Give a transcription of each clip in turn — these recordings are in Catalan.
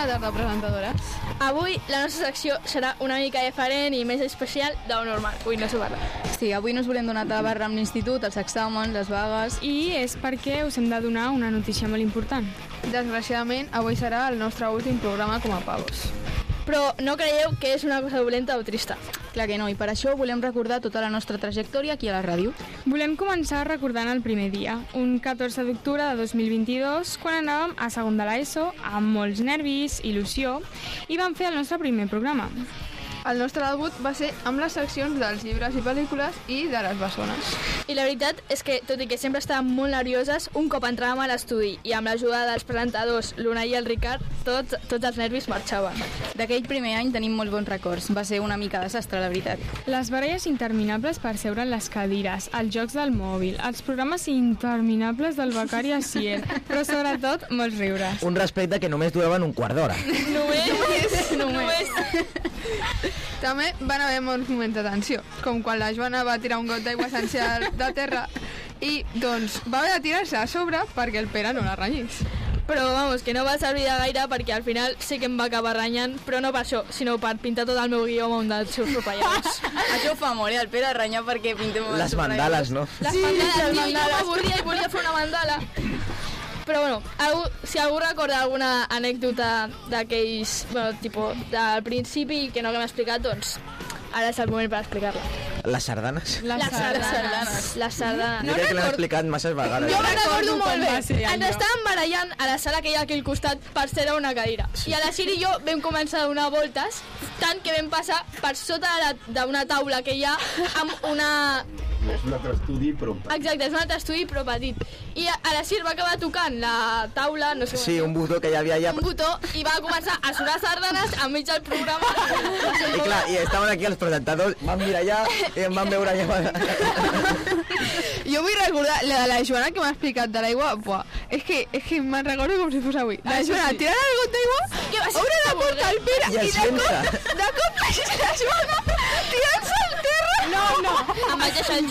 tarda, presentadores. Avui la nostra secció serà una mica diferent i més especial del normal. Ui, no s'ho parla. Sí, avui no us volem donar tabarra amb l'institut, els exàmens, les vagues... I és perquè us hem de donar una notícia molt important. Desgraciadament, avui serà el nostre últim programa com a pavos. Però no creieu que és una cosa dolenta o trista. Clar que no, i per això volem recordar tota la nostra trajectòria aquí a la ràdio. Volem començar recordant el primer dia, un 14 d'octubre de 2022, quan anàvem a segon de l'ESO, amb molts nervis, il·lusió, i vam fer el nostre primer programa. El nostre debut va ser amb les seccions dels llibres i pel·lícules i de les bessones. I la veritat és que, tot i que sempre estàvem molt nervioses, un cop entràvem a l'estudi i amb l'ajuda dels presentadors, l'Unai i el Ricard, tots els nervis marxaven. D'aquell primer any tenim molt bons records. Va ser una mica desastre, la veritat. Les baralles interminables per seure en les cadires, els jocs del mòbil, els programes interminables del becari a Sier, però sobretot molts riures. Un respecte que només duraven un quart d'hora. Només. També van haver molts moments de tensió, com quan la Joana va tirar un got d'aigua essencial de terra i, doncs, va haver de tirar-se a sobre perquè el Pere no la renyís. Però, vamos, que no va servir de gaire perquè al final sí que em va acabar renyant, però no per això, sinó per pintar tot el meu guió amb un dels seus ropellons. Això fa molt, el Pere renyar perquè pintem... Les mandales, no? Les mandales, jo m'avorria i volia fer una mandala. Però bueno, si algú recorda alguna anècdota d'aquells, bueno, tipus, del principi que no haguem explicat, doncs ara és el moment per explicar-la. Les sardanes? Les sardanes. Jo crec que l'han explicat masses vegades. Jo me'n recordo molt bé. allò. Ens estàvem barallant a la sala que hi ha aquí al costat per ser a una cadira. I a la Siri i jo vam començar a donar voltes, tant que vam passar per sota d'una taula que hi ha amb una... És un altre estudi, però... Exacte, és un altre estudi, però petit. I a la Sir va acabar tocant la taula, no sé com... Sí, un botó que hi havia allà. Un botó, i va començar a sonar sardanes enmig del programa. I clar, i estaven aquí els presentadors, van mirar allà i em van veure allà. Jo vull recordar la de la Joana que m'ha explicat de l'aigua, buah, és que me'n recordo com si fos avui. La Joana tirant el got d'aigua, obre la porta al Pere I el sense. de cop la Joana tirant-se al terra. No, Em vaig deixar el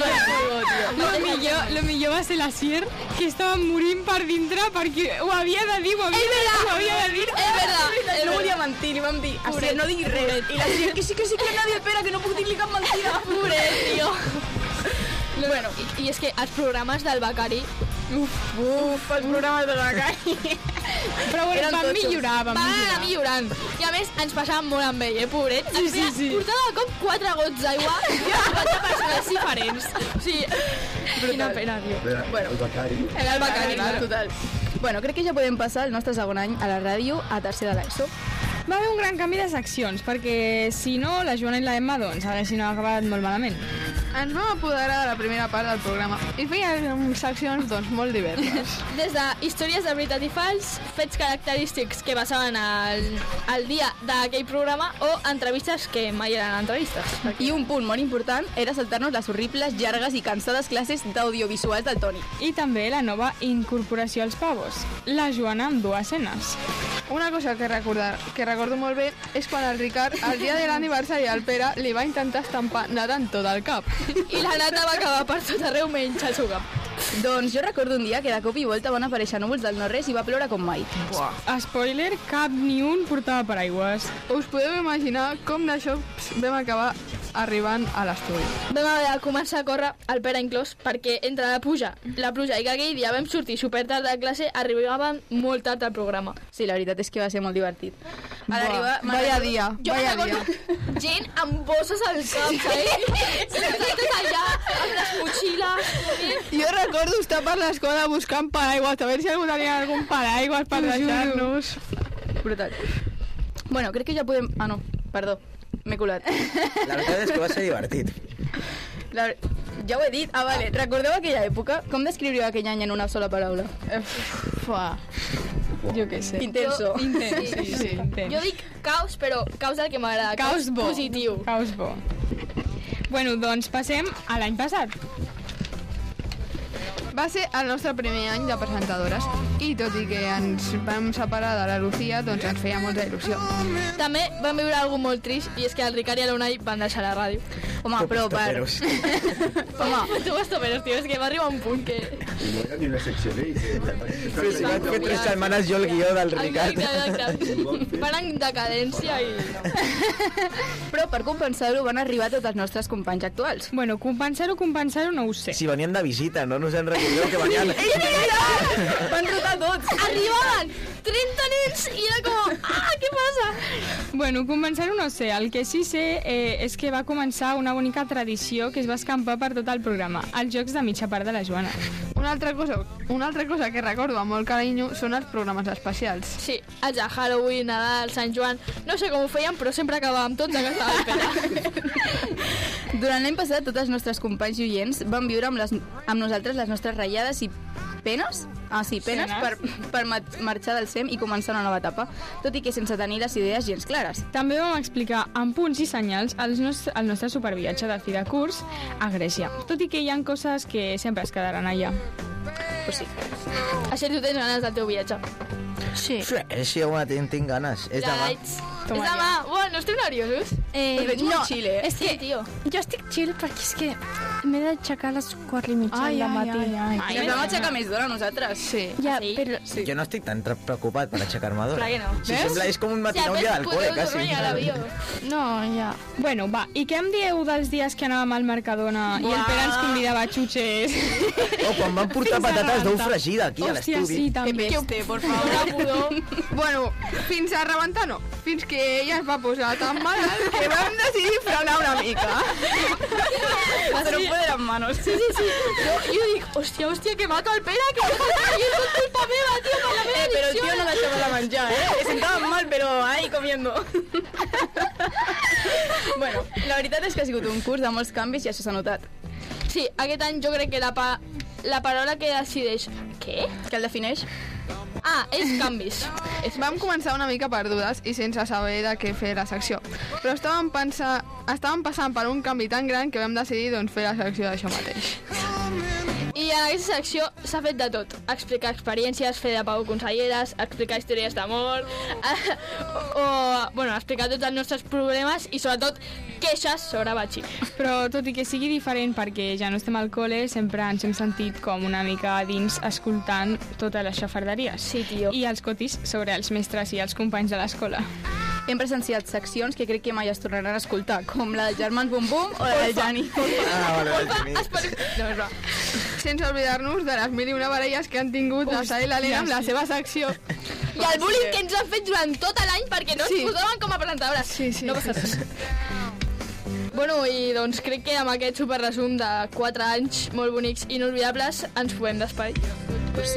joc. lo millor va ser la Sier, que estava morint per dintre perquè ho havia de dir, ho havia de dir. És verdad. No volia mentir, li vam dir, Asier, no diguis res. I la Asier, que sí, que hem de dir, Pere, que no puc dir-li cap mentida. Pobret, tio. Bueno, i és que els programes del becari Uf, els programes de la calle. Però bueno, Eren van totxos. millorar, van anar millorant. I a més, ens passàvem molt amb ell, pobret. Sí. Portava de cop 4 gots d'aigua a 4 persones diferents. O sigui, quina pena, tio. Bueno, el becari. Era el becari, Total. Bueno, crec que ja podem passar el nostre segon any a la ràdio a tercer de l'ESO. Va haver un gran canvi de seccions, perquè si no, la Joana i la Emma, doncs, haguessin acabat molt malament. Ens vam apoderar de la primera part del programa i feien seccions, doncs, molt diverses. Des de històries de veritat i fals, fets característics que passaven al dia d'aquell programa o entrevistes que mai eren entrevistes. I un punt molt important era saltar-nos les horribles, llargues i cansades classes d'audiovisuals del Toni. I també la nova incorporació als pavos, la Joana amb 2 escenes. Una cosa que recordo molt bé és quan el Ricard, el dia de l'aniversari del Pere, li va intentar estampar nedant tot el cap. I la nata va acabar per tot arreu menys al seu cap. Doncs jo recordo un dia que de cop i volta van aparèixer núvols del no-res i va ploure com mai. Spoiler, cap ni un portava paraigües. Us podeu imaginar com d'això vam acabar arribant a l'estudi. Vam haver de començar a córrer, el Pere inclòs, perquè entre la pluja i que aquell dia vam sortir super tard de classe, arribàvem molt tard al programa. Sí, la veritat és que va ser molt divertit. A l'arribar... Vaya dia, Jo vaya recordo dia. gent amb bosses al cap, saps? Tot allà, amb les motxilles. Jo recordo estar per l'escola buscant paraigües, a veure si algú tenia algun paraigües per deixar-nos. Brutal. Bueno, crec que ja podem... Ah, no, perdó, m'he colat. La veritat és que va ser divertit. Ja ho he dit. Ah, vale. Recordeu aquella època? Com descriuríeu aquell any en una sola paraula? Jo què sé. Intenso. Sí, intens. Jo dic caos, però caos del que m'agrada. Caos bo. Positiu. Caos bo. Bueno, doncs passem a l'any passat. Va ser el nostre primer any de presentadores. i tot i que ens vam separar de la Lucía, doncs ens feia molta il·lusió. També vam viure alguna molt trist, i és que el Ricard i l'Unai van deixar la ràdio. Home, però per... Home, tu estoperos, tio, és que va arribar un punt que... I no era ni una secció d'ell. Sí, van fer 3 setmanes jo el guió del Ricard. Van en decadència i... Però per compensar-ho van arribar tots els nostres companys actuals. Bueno, compensar-ho no ho sé. Si venien de visita, no ens en recordeu que venien... Van rotar tots. Arribaven 30 nens i era com... Ah, què passa? Bueno, compensar-ho no sé. El que sí sé és que va començar una bonica tradició que es va escampar per tot el programa, els jocs de mitja part de la Joana. Una altra cosa que recordo amb molt carinyo són els programes especials. Sí, els de Halloween, Nadal, Sant Joan... No sé com ho feien, però sempre acabàvem tots a casa del Pere. Durant l'any passat, tots els nostres companys i oients van viure amb nosaltres les nostres ratllades i penes? Ah, sí, penes per marxar del SEM i començar una nova etapa, tot i que sense tenir les idees gens clares. També vam explicar amb punts i senyals el nostre superviatge de fi de curs a Grècia, tot i que hi ha coses que sempre es quedaran allà. Pues sí. Així tu tens ganes del teu viatge. Sí. Sí, home, tinc ganes. És demà. És demà. Bueno, no estem nerviosos? El veig molt chill, És que, tio, Jo estic chill perquè és que m'he d'aixecar a les 4:30 del matí. I ens vam aixecar més d'hora nosaltres. Sí. Ja, Sí? però... Sí. Jo no estic tan preocupat per aixecar-me d'hora. Clar que no. Si sembla, és com un matí a un dia del col·le, quasi. No, ja. Bueno, va, i què em dieu dels dies que anàvem al Mercadona i el Pere ens convidava a xutxes? Oh, quan van portar patates d'ou fregida aquí a Hòstia, l'estudi. sí, Que també. peste, por favor. Bueno, fins a rebentar no. Fins que ella es va posar tan malalt que vam decidir frenar una mica. Hacer un poder en manos. Sí. Jo dic, hòstia, que mato el Pere, que i és tot culpa meva, tio, per la meva Pero el addicció. tío no deixava de menjar, Se sentaven mal, però ahí comiendo. Bueno, la veritat és que ha sigut un curs de molts canvis i això s'ha notat. Sí, aquest any jo crec que la paraula que decideix... Què? Que el defineix? Ah, és canvis. Vam començar una mica perdudes i sense saber de què fer la secció. Però estàvem passant per un canvi tan gran que vam decidir doncs, fer la secció d'això mateix. I en aquesta secció s'ha fet de tot. Explicar experiències, fer de Pau conselleres, explicar històries d'amor, explicar tots els nostres problemes i sobretot queixes sobre Batxi. Però tot i que sigui diferent perquè ja no estem al col·le, sempre ens hem sentit com una mica a dins escoltant totes les xafarderies. Sí, tio. I els cotis sobre els mestres i els companys de l'escola. Hem presenciat seccions que crec que mai es tornaran a escoltar, com la dels germans Bum Bum o la del Jani. No, és va. Sense oblidar-nos de les 1001 baralles que han tingut la Sara i l'Helena amb la seva secció. I el bullying que ens han fet durant tot l'any perquè no Sí. ens posaven com a presentadores. Sí. No passa res. Bueno, i doncs crec que amb aquest superresum de 4 anys molt bonics i inolvidables ens podem despedir.